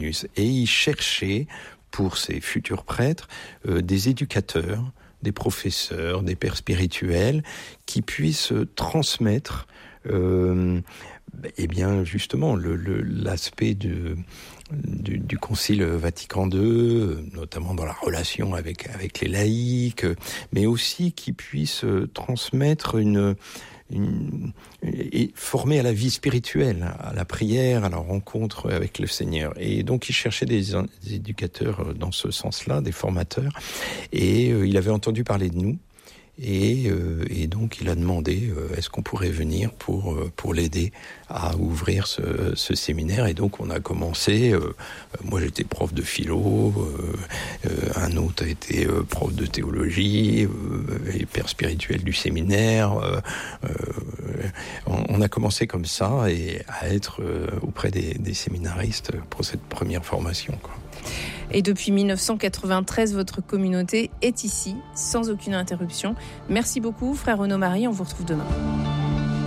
Corvinus. Et il cherchait, pour ses futurs prêtres, des éducateurs, des professeurs, des pères spirituels, qui puissent transmettre justement l'aspect du Concile Vatican II, notamment dans la relation avec les laïcs, mais aussi qui puissent transmettre et former à la vie spirituelle, à la prière, à la rencontre avec le Seigneur. Et donc il cherchait des éducateurs dans ce sens-là, des formateurs, et il avait entendu parler de nous. Et donc il a demandé est-ce qu'on pourrait venir pour l'aider à ouvrir ce séminaire. Et donc on a commencé, moi j'étais prof de philo, un autre a été prof de théologie, et père spirituel du séminaire. On a commencé comme ça et à être auprès des séminaristes pour cette première formation, quoi. Et depuis 1993, votre communauté est ici, sans aucune interruption. Merci beaucoup, frère Renaud Marie, on vous retrouve demain.